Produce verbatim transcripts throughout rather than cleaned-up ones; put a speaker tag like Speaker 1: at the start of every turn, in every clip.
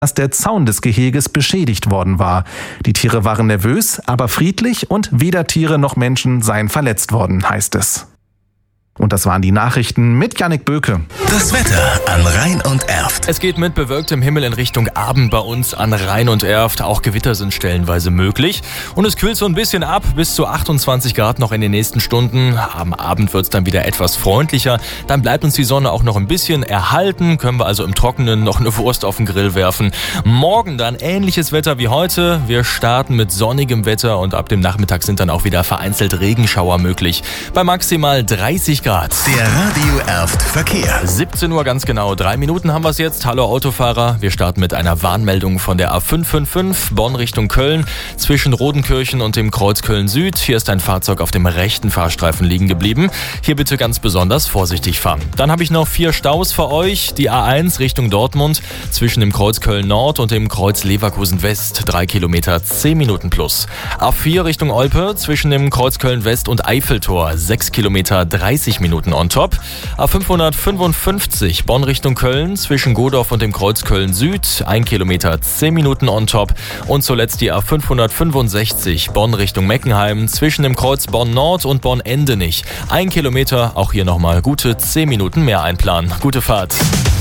Speaker 1: dass der Zaun des Geheges beschädigt worden war. Die Tiere waren nervös, aber friedlich und weder Tiere noch Menschen seien verletzt worden, heißt es. Und das waren die Nachrichten mit Jannik Böke.
Speaker 2: Das Wetter an Rhein und Erft.
Speaker 3: Es geht mit bewölktem Himmel in Richtung Abend bei uns an Rhein und Erft. Auch Gewitter sind stellenweise möglich. Und es kühlt so ein bisschen ab, bis zu achtundzwanzig Grad noch in den nächsten Stunden. Am Abend wird es dann wieder etwas freundlicher. Dann bleibt uns die Sonne auch noch ein bisschen erhalten. Können wir also im Trockenen noch eine Wurst auf den Grill werfen. Morgen dann ähnliches Wetter wie heute. Wir starten mit sonnigem Wetter und ab dem Nachmittag sind dann auch wieder vereinzelt Regenschauer möglich. Bei maximal dreißig Grad.
Speaker 2: Der Radio Erft Verkehr.
Speaker 3: siebzehn Uhr ganz genau. Drei Minuten haben wir es jetzt. Hallo Autofahrer. Wir starten mit einer Warnmeldung von der A fünf fünf fünf Bonn Richtung Köln. Zwischen Rodenkirchen und dem Kreuz Köln Süd. Hier ist ein Fahrzeug auf dem rechten Fahrstreifen liegen geblieben. Hier bitte ganz besonders vorsichtig fahren. Dann habe ich noch vier Staus für euch. Die A eins Richtung Dortmund. Zwischen dem Kreuz Köln Nord und dem Kreuz Leverkusen West. Drei Kilometer, zehn Minuten plus. A vier Richtung Olpe. Zwischen dem Kreuz Köln West und Eiffeltor. Sechs Kilometer, dreißig Minuten on top. A fünfhundertfünfundfünfzig Bonn Richtung Köln zwischen Godorf und dem Kreuz Köln Süd, ein Kilometer, zehn Minuten on top. Und zuletzt die A fünfhundertfünfundsechzig Bonn Richtung Meckenheim zwischen dem Kreuz Bonn Nord und Bonn Endenich. Ein Kilometer, auch hier nochmal gute zehn Minuten mehr einplanen. Gute Fahrt.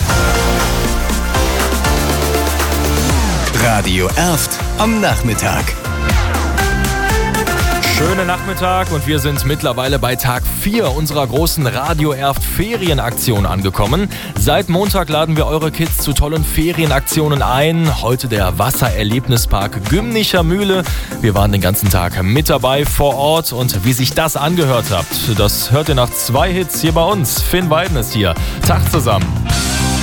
Speaker 2: Radio Erft am Nachmittag.
Speaker 3: Schönen Nachmittag und wir sind mittlerweile bei Tag vier unserer großen Radio Erft Ferienaktion angekommen. Seit Montag laden wir eure Kids zu tollen Ferienaktionen ein. Heute der Wassererlebnispark Gümnicher Mühle. Wir waren den ganzen Tag mit dabei vor Ort und wie sich das angehört habt, das hört ihr nach zwei Hits hier bei uns. Finn Weiden ist hier. Tag zusammen.